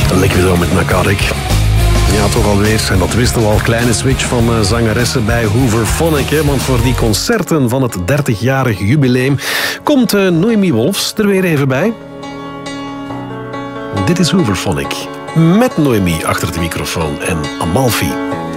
Liquido met Narcotic. Ja, toch alweer. En dat wisten we al. Kleine switch van zangeressen bij Hooverphonic. Hè? Want voor die concerten van het 30-jarig jubileum komt Noemi Wolfs er weer even bij. Dit is Hooverphonic. Met Noemi achter de microfoon en Amalfi.